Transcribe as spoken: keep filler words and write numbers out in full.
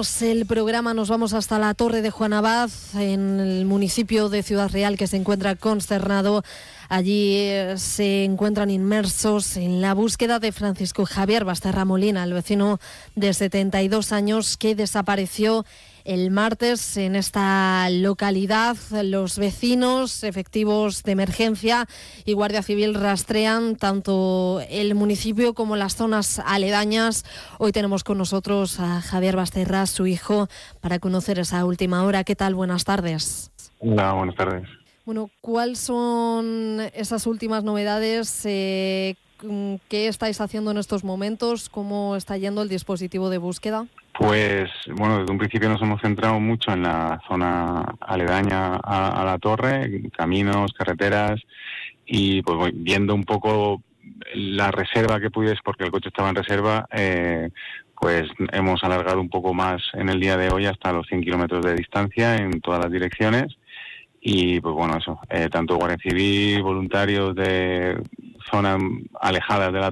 Abrimos el programa, nos vamos hasta la Torre de Juan Abad, en el municipio de Ciudad Real, que se encuentra consternado. Allí eh, se encuentran inmersos en la búsqueda de Francisco Javier Basterra Molina, el vecino de setenta y dos años que desapareció el martes en esta localidad. Los vecinos, efectivos de emergencia y Guardia Civil rastrean tanto el municipio como las zonas aledañas. Hoy tenemos con nosotros a Javier Basterra, su hijo, para conocer esa última hora. ¿Qué tal? Buenas tardes. Hola, buenas tardes. Bueno, ¿cuáles son esas últimas novedades? Eh, ¿Qué estáis haciendo en estos momentos? ¿Cómo está yendo el dispositivo de búsqueda? Pues, bueno, desde un principio nos hemos centrado mucho en la zona aledaña a, a la torre, caminos, carreteras, y pues viendo un poco la reserva que pudiese, porque el coche estaba en reserva, eh, pues hemos alargado un poco más en el día de hoy hasta los cien kilómetros de distancia en todas las direcciones. Y pues bueno, eso, eh, tanto Guardia Civil, voluntarios de zonas alejadas de la